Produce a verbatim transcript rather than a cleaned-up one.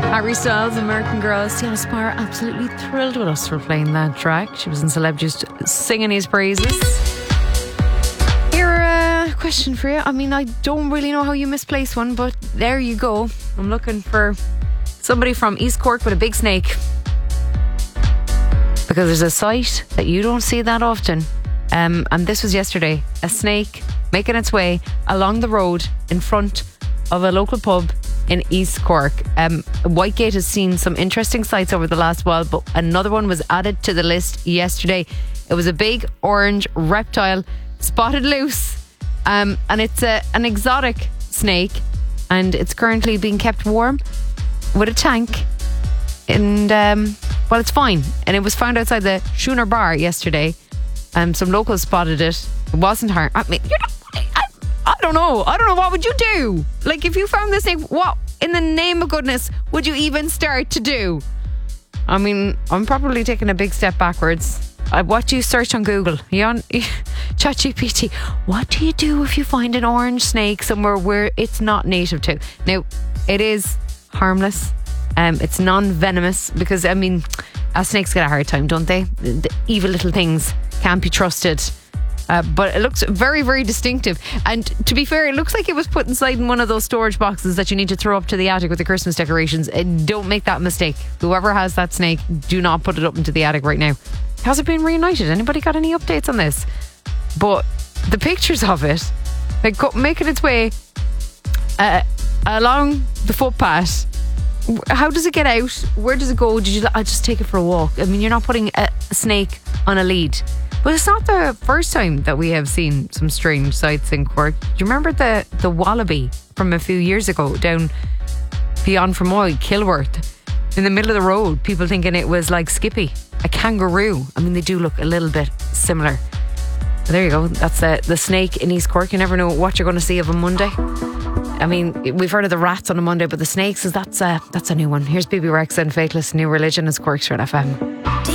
Harry Styles, American Girl. Sienna Spire absolutely thrilled with us for playing that track. She was in Celeb just singing his praises. Here, a question for you. I mean, I don't really know how you misplace one, but there you go. I'm looking for somebody from East Cork with a big snake, because there's a sight that you don't see that often. Um, and this was yesterday. A snake making its way along the road in front of a local pub in East Cork. Um, Whitegate has seen some interesting sights over the last while, but another one was added to the list yesterday. It was a big orange reptile spotted loose, um, and it's a, an exotic snake, and it's currently being kept warm with a tank. And um, well, it's fine. And it was found outside the Schooner Bar yesterday. Um, some locals spotted it. It wasn't harmed. I mean, you're not. I, I don't know. I don't know. What would you do? Like, if you found this snake, what in the name of goodness would you even start to do? I mean, I'm probably taking a big step backwards. Uh, what do you search on Google? You on ChatGPT? What do you do if you find an orange snake somewhere where it's not native to? Now, it is harmless. Um, it's non-venomous, because, I mean, as snakes get a hard time, don't they? The evil little things can't be trusted. Uh, but it looks very, very distinctive. And to be fair, it looks like it was put inside in one of those storage boxes that you need to throw up to the attic with the Christmas decorations. Uh, don't make that mistake. Whoever has that snake, do not put it up into the attic right now. Has it been reunited? Anybody got any updates on this? But the pictures of it, like, making its way uh, along the footpath. How does it get out? Where does it go? Did you? I just take it for a walk. I mean, you're not putting a snake on a lead. But it's not the first time that we have seen some strange sights in Cork. Do you remember the, the wallaby from a few years ago down beyond Fermoy, Kilworth, in the middle of the road? People thinking it was like Skippy, a kangaroo. I mean, they do look a little bit similar. But there you go. That's uh, the snake in East Cork. You never know what you're going to see of a Monday. I mean, we've heard of the rats on a Monday, but the snakes, is that's, uh, that's a new one. Here's B B Rex and Faithless, New Religion is Cork's Red F M.